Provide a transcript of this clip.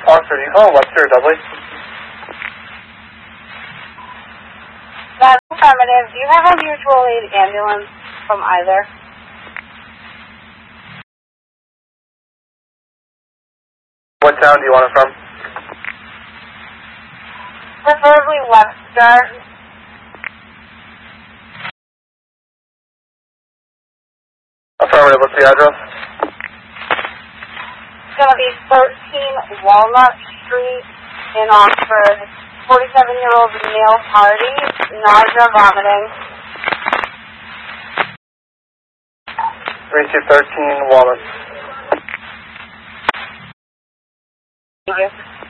Officer, do you call Webster or Dudley? That's affirmative. Do you have a mutual aid ambulance from either? What town do you want it from? Preferably Webster. Affirmative, what's the address? It's going to be 13 Walnut Street in Oxford. 47-year-old male party, nausea, vomiting. Receive 13 Walnut. Thank you.